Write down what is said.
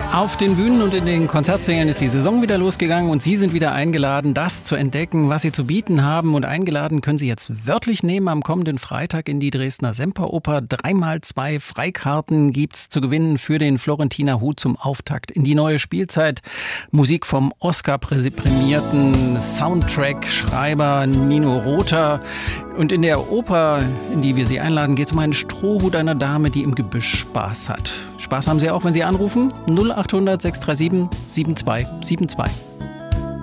Auf den Bühnen und in den Konzertsälen ist die Saison wieder losgegangen und Sie sind wieder eingeladen, das zu entdecken, was Sie zu bieten haben. Und eingeladen können Sie jetzt wörtlich nehmen am kommenden Freitag in die Dresdner Semperoper. 3x2 Freikarten gibt's zu gewinnen für den Florentiner Hut zum Auftakt in die neue Spielzeit. Musik vom Oscar-prämierten Soundtrack-Schreiber Nino Rota. Und in der Oper, in die wir Sie einladen, geht es um einen Strohhut einer Dame, die im Gebüsch Spaß hat. Spaß haben Sie auch, wenn Sie anrufen? 0800 637 7272.